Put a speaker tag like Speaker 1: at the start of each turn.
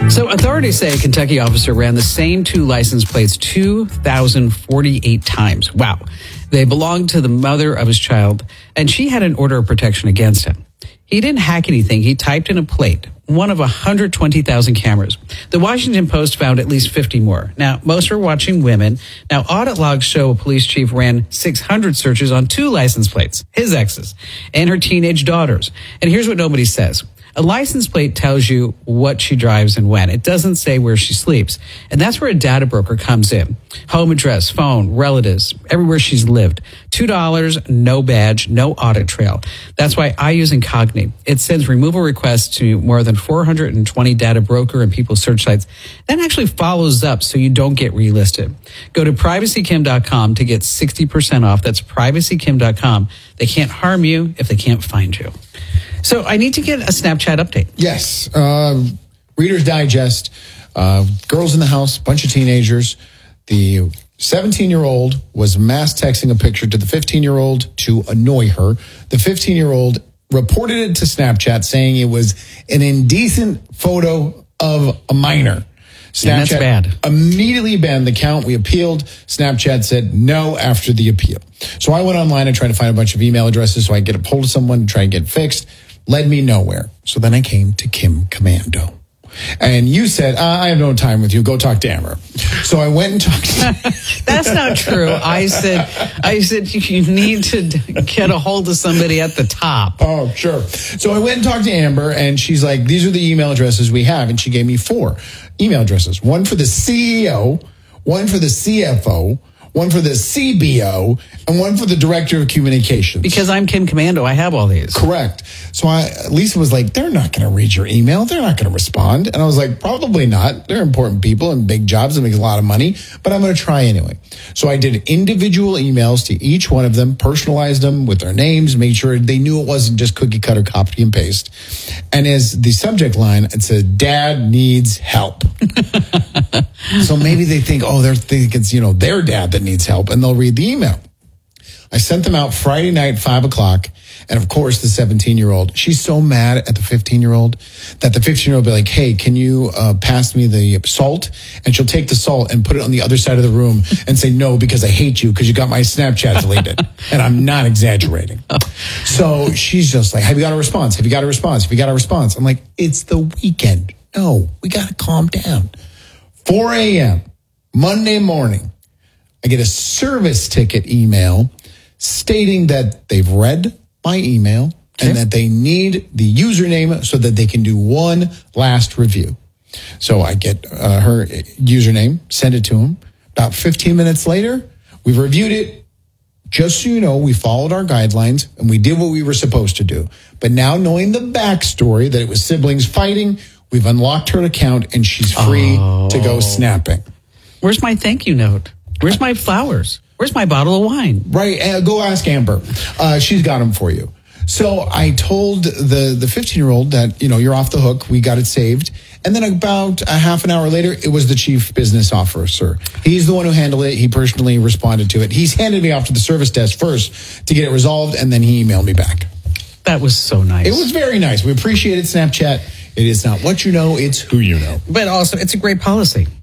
Speaker 1: So authorities say a Kentucky officer ran the same two license plates 2,048 times. Wow. They belonged to the mother of his child, and she had an order of protection against him. He didn't hack anything. He typed in a plate, one of 120,000 cameras. The Washington Post found at least 50 more. Now, most are watching women. Now, audit logs show a police chief ran 600 searches on two license plates, his ex's, and her teenage daughters. And here's what nobody says. A license plate tells you what she drives and when. It doesn't say where she sleeps. And that's where a data broker comes in. Home address, phone, relatives, everywhere she's lived. $2, no badge, no audit trail. That's why I use Incogni. It sends removal requests to more than 420 data broker and people search sites. Then actually follows up so you don't get relisted. Go to privacykim.com to get 60% off. That's privacykim.com. They can't harm you if they can't find you. So I need to get a Snapchat update.
Speaker 2: Yes. Reader's Digest, girls in the house, bunch of teenagers. The 17-year-old was mass texting a picture to the 15-year-old to annoy her. The 15-year-old reported it to Snapchat saying it was an indecent photo of a minor.
Speaker 1: Snapchat that's bad.
Speaker 2: Immediately banned the account. We appealed. Snapchat said no after the appeal. So I went online and tried to find a bunch of email addresses so I could get a hold of someone and try and get it fixed. Led me nowhere. So then I came to Kim Komando. And you said, I have no time with you. Go talk to Amber. So I went and talked to
Speaker 1: That's not true. I said you need to get a hold of somebody at the top.
Speaker 2: Oh, sure. So I went and talked to Amber, and she's like, these are the email addresses we have. And she gave me 4 email addresses. One for the CEO, one for the CFO, one for the CBO, and one for the Director of Communications.
Speaker 1: Because I'm Kim Komando, I have all these.
Speaker 2: Correct. So Lisa was like, they're not going to read your email. They're not going to respond. And I was like, probably not. They're important people and big jobs and make a lot of money, but I'm going to try anyway. So I did individual emails to each one of them, personalized them with their names, made sure they knew it wasn't just cookie cutter copy and paste. And as the subject line, it said, Dad needs help. So maybe they think, they're thinking it's, their dad that needs help, and they'll read the email. I sent them out Friday night, 5:00. And of course, the 17-year-old, she's so mad at the 15-year-old that the 15-year-old will be like, hey, can you pass me the salt? And she'll take the salt and put it on the other side of the room and say, no, because I hate you because you got my Snapchat deleted. And I'm not exaggerating. So she's just like, have you got a response? Have you got a response? Have you got a response? I'm like, it's the weekend. No, we got to calm down. 4 a.m., Monday morning, I get a service ticket email stating that they've read my email and that they need the username so that they can do one last review. So I get her username, send it to him. About 15 minutes later, we've reviewed it. Just so you know, we followed our guidelines and we did what we were supposed to do. But now knowing the backstory that it was siblings fighting, we've unlocked her account and she's free to go snapping.
Speaker 1: Where's my thank you note? Where's my flowers? Where's my bottle of wine?
Speaker 2: Right. Go ask Amber. She's got them for you. So I told the 15-year-old that, you're off the hook. We got it saved. And then about a half an hour later, it was the chief business officer. He's the one who handled it. He personally responded to it. He's handed me off to the service desk first to get it resolved, and then he emailed me back.
Speaker 1: That was so nice.
Speaker 2: It was very nice. We appreciate it, Snapchat. It is not what you know, it's who you know.
Speaker 1: But also, it's a great policy.